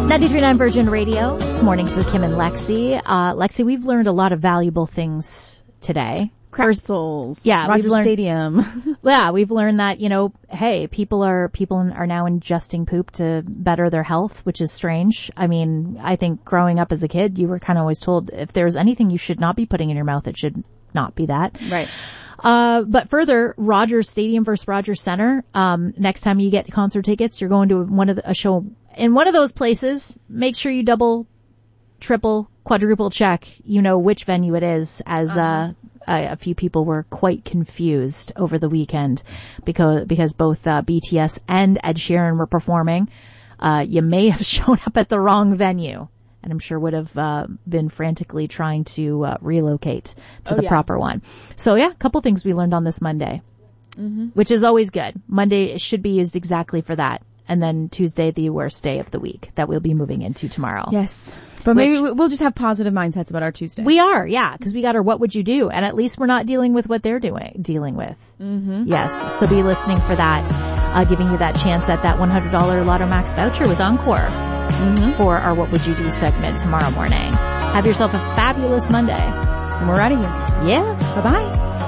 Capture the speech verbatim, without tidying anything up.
ninety-three point nine Virgin Radio. It's Mornings with Kim and Lexi. Uh, Lexi, we've learned a lot of valuable things today. Crystals. Yeah, Rogers we've learned, Stadium. yeah, we've learned that, you know, hey, people are, people are now ingesting poop to better their health, which is strange. I mean, I think growing up as a kid, you were kind of always told if there's anything you should not be putting in your mouth, it should not be that. Right. Uh, but further, Rogers Stadium versus Rogers Center. Um, next time you get concert tickets, you're going to one of the, a show in one of those places. Make sure you double, triple, quadruple check, you know, which venue it is, as, uh, uh a, a few people were quite confused over the weekend because, because both, uh, B T S and Ed Sheeran were performing. Uh, you may have shown up at the wrong venue. And I'm sure would have uh, been frantically trying to uh, relocate to oh, the yeah. proper one. So yeah, a couple things we learned on this Monday, mm-hmm. which is always good. Monday should be used exactly for that. And then Tuesday, the worst day of the week that we'll be moving into tomorrow. Yes. But which, maybe we'll just have positive mindsets about our Tuesday. We are, yeah, because we got our what would you do? And at least we're not dealing with what they're doing, dealing with. Mm-hmm. Yes. So be listening for that, uh, giving you that chance at that one hundred dollars Lotto Max voucher with Encore. Mm-hmm. For our What Would You Do segment tomorrow morning. Have yourself a fabulous Monday. And we're out of here. Yeah. Bye-bye.